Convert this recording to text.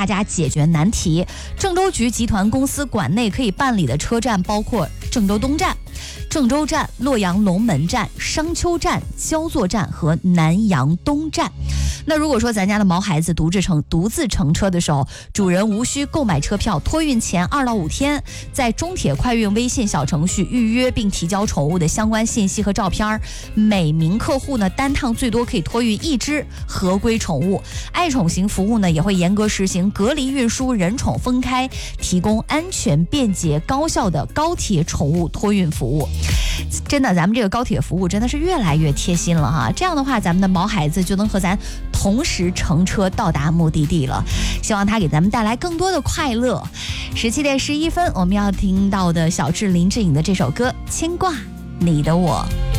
大家解决难题。郑州局集团公司管内可以办理的车站包括郑州东站、郑州站、洛阳龙门站、商丘站、焦作站和南阳东站。那如果说咱家的毛孩子独自乘车的时候，主人无需购买车票，托运前2到5天，在中铁快运微信小程序预约并提交宠物的相关信息和照片，每名客户呢单趟最多可以托运1只合规宠物。爱宠行服务呢也会严格实行隔离运输、人宠分开，提供安全、便捷、高效的高铁宠物托运服务。真的，咱们这个高铁服务真的是越来越贴心了哈。这样的话，咱们的毛孩子就能和咱同时乘车到达目的地了。希望它给咱们带来更多的快乐。17点11分，我们要听到的小志林志颖的这首歌《牵挂你的我》。